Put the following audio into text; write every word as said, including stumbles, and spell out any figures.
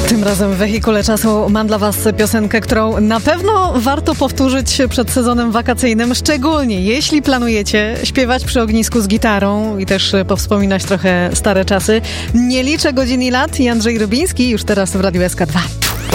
Tym razem w Wehikule Czasu mam dla Was piosenkę, którą na pewno warto powtórzyć przed sezonem wakacyjnym, szczególnie jeśli planujecie śpiewać przy ognisku z gitarą i też powspominać trochę stare czasy. Nie liczę godzin i lat i Andrzej Rybiński już teraz w Radiu S K dwa.